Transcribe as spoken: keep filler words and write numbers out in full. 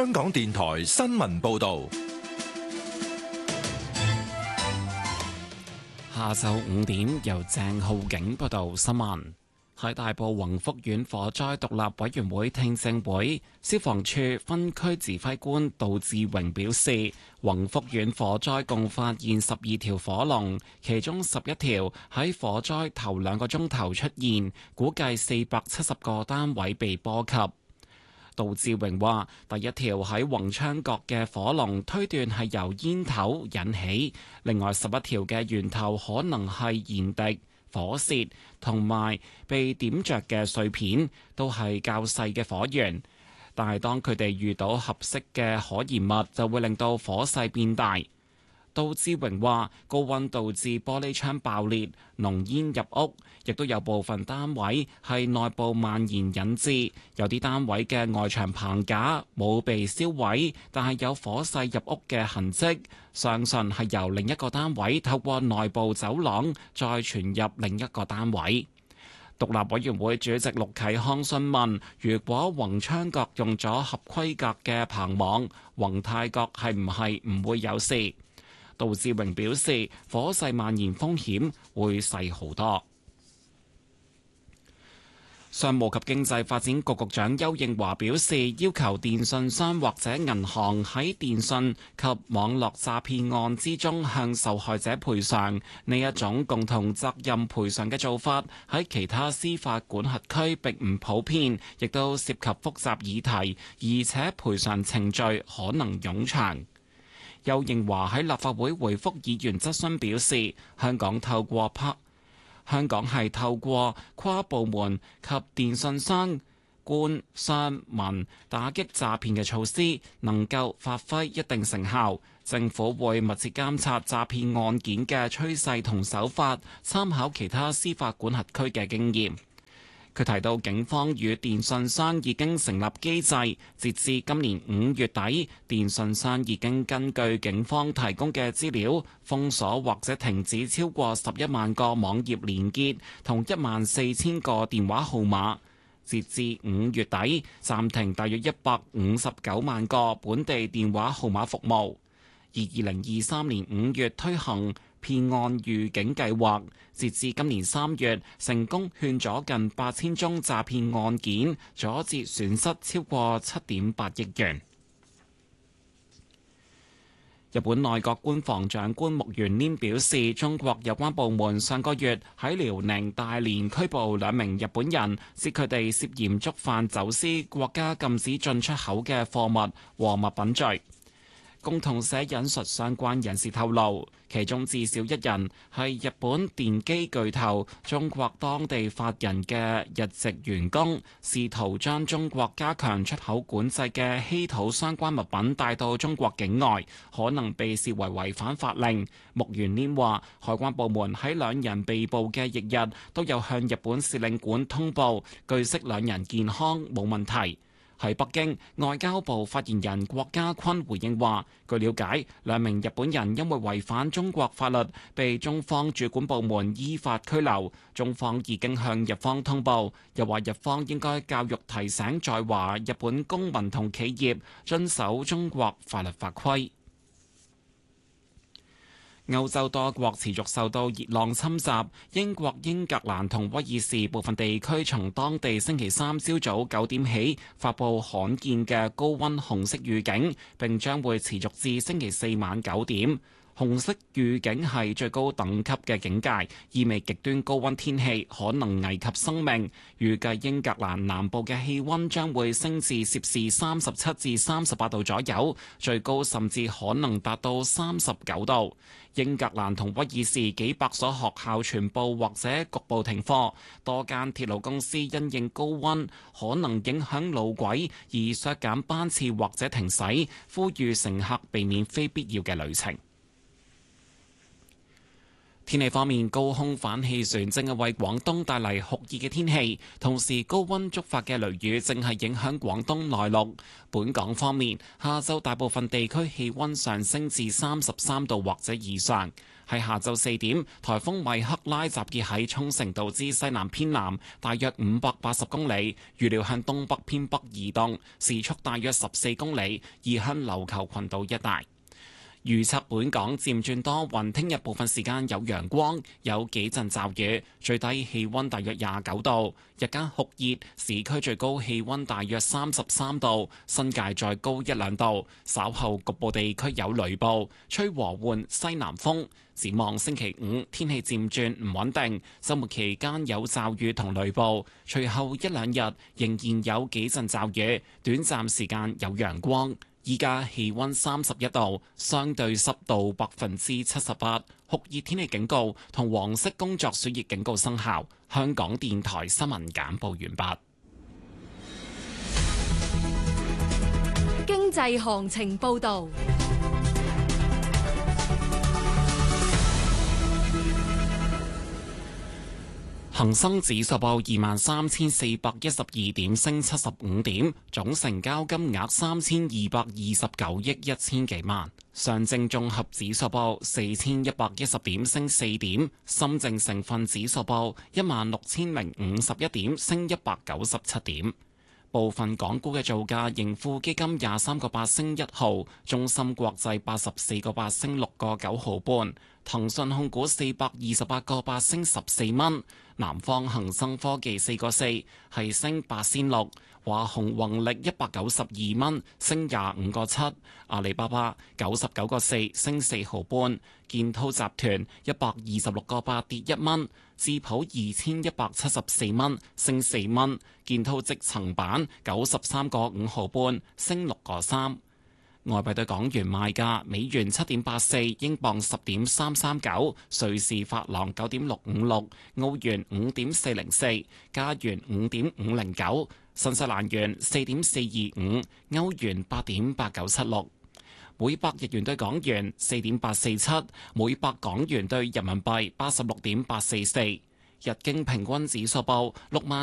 香港電台新聞報道。 下晝五點，由鄭浩景報道新聞。喺大埔宏福苑火災獨立委員會聽證會，消防處分區指揮官杜志榮表示，宏福苑火災共發現十二條火龍，其中十一條喺火災頭兩個鐘頭出現，估計四百七十個單位被波及。杜志榮話：第一條喺宏昌閣嘅火龍推斷係由煙頭引起，另外十一條嘅源頭可能係燃迪、火舌同埋被點着嘅碎片，都係較細嘅火源。但係當佢哋遇到合適嘅可燃物，就會令到火勢變大。杜志榮話：高溫導致玻璃窗爆裂，濃煙入屋，亦都有部分單位係內部蔓延引致。有啲單位嘅外牆棚架冇被燒毀，但係有火勢入屋嘅痕跡，相信係由另一個單位透過內部走廊再傳入另一個單位。獨立委員會主席陸啟康詢問：如果宏昌閣用咗合規格嘅棚網，宏泰閣係唔係唔會有事？杜志榮表示，火勢蔓延風險會細好多。商務及經濟發展局局長邱應華表示，要求電信商或者銀行喺電信及網絡詐騙案之中向受害者賠償，呢一種共同責任賠償嘅做法喺其他司法管轄區並唔普遍，亦都涉及複雜議題，而且賠償程序可能冗長。邱應華喺立法會回覆議員質詢表示，香港透過拍香港係透過跨部門及電信商、官、商、民打擊詐騙嘅措施，能夠發揮一定成效。政府會密切監察詐騙案件嘅趨勢同手法，參考其他司法管轄區嘅經驗。佢提到，警方與電信商已經成立機制，截至今年五月底，電信商已經根據警方提供嘅資料，封鎖或者停止超過十一萬個網頁連結同一萬四千個電話號碼。截至五月底，暫停大約一百五十九萬個本地電話號碼服務。而二零二三年五月推行騙案預警計劃，截至今年三月，成功勸阻近八千宗詐騙案件，阻截損失超過七點八億元。日本內閣官房長官木原稔表示，中國有關部門上個月喺遼寧大連拘捕兩名日本人，指佢哋涉嫌觸犯走私國家禁止進出口嘅貨物和物品罪。共同社引述相關人士透露，其中至少一人係日本電機巨頭中國當地法人嘅日籍員工，試圖將中國加強出口管制嘅稀土相關物品帶到中國境外，可能被視為違反法令。木原稔話，海關部門喺兩人被捕嘅翌日都有向日本使領館通報，據悉兩人健康冇問題。喺北京，外交部發言人郭家坤回應話，據了解，兩名日本人因為違反中國法律，被中方主管部門依法拘留。中方已經向日方通報，又話日方應該教育提醒在華日本公民同企業遵守中國法律法規。歐洲多國持續受到熱浪侵襲，英國、英格蘭同威爾士部分地區從當地星期三朝早九點起發布罕見嘅高溫紅色預警，並將會持續至星期四晚九點。紅色預警係最高等級嘅警戒，意味極端高溫天氣可能危及生命。預計英格蘭南部嘅氣溫將會升至攝氏三十七至三十八度左右，最高甚至可能達到三十九度。英格蘭同威爾士幾百所學校全部或者局部停課，多間鐵路公司因應高溫可能影響路軌而削減班次或者停駛，呼籲乘客避免非必要嘅旅程。天氣方面，高空反氣旋正係為廣東帶嚟酷熱嘅天氣，同時高溫觸發嘅雷雨正係影響廣東內陸。本港方面，下晝大部分地區氣溫上升至三十三度或者以上。 喺下晝四點，颱風米克拉集結喺沖繩島之西南偏南，大約五百八十公里，預料向東北偏北移動，時速大約十四公里，移向琉球群島一帶。預測本港漸轉多雲，聽日部分時間有陽光，有幾陣驟雨，最低氣溫大約廿九度，日間酷熱，市區最高氣溫大約三十三度，新界再高一兩度。稍後局部地區有雷暴，吹和緩西南風。展望星期五天氣漸轉唔穩定，週末期間有驟雨同雷暴，隨後一兩日仍然有幾陣驟雨，短暫時間有陽光。依家氣溫三十一度，相對濕度百分之七十八，酷熱天氣警告同黃色工作暑熱警告生效。香港電台新聞簡報完畢。 經濟行情報道。 恒生指數報二萬三千四百一十二點，升七十五點，總成交金額三千二百二十九億一千幾萬。上證綜合指數報四千一百一十點，升四點。深證成分指數報一萬六千零五十一點，升一百九十七點。部分港股嘅造價，盈富基金廿三個八升一毫，中芯國際八十四個八升六個九毫半，騰訊控股四百二十八個八升十四蚊，南方恒生科技四個四係升八仙六，華虹宏力一百九十二蚊升廿五個七，阿里巴巴九十九個四升四毫半，建滔集團一百二十六個八跌一蚊，智普二千一百七十四蚊升四蚊，建滔積層板九十三個五毫半升六個三。外幣對港元賣價：美元七點八四，英鎊十點三三九，瑞士法郎九點六五六，澳元五點四零四，加元五點五零九，新西蘭元四點四二五，歐元八點八九七六，每百日元對港元四點八四七，每百港元對人民幣八十六點八四四。日經平均指數報六萬